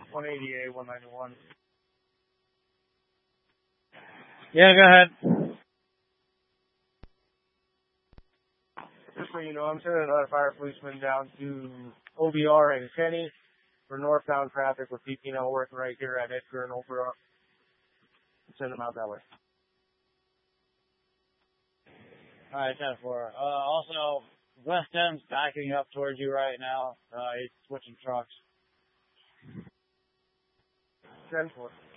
188, 191. Yeah, go ahead. Just so you know, I'm sending another fire policeman down to OBR and Kenny for northbound traffic with PP&L working right here at Edgar and Oprah. Send them out that way. Alright, 10-4. Also, West M's backing up towards you right now. He's switching trucks. 10-4.